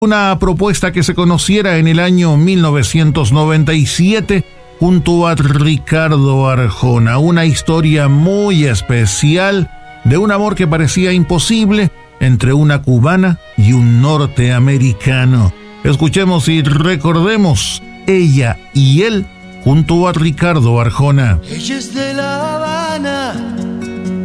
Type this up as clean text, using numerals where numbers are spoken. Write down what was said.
Una propuesta que se conociera en el año 1997 junto a Ricardo Arjona. Una historia muy especial de un amor que parecía imposible entre una cubana y un norteamericano. Escuchemos y recordemos Ella y Él junto a Ricardo Arjona. Ella es de La Habana